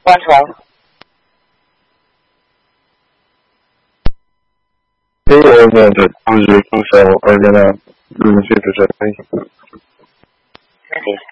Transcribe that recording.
112. 因为我们的同学助手而言呢，谢谢这里。 Northeast.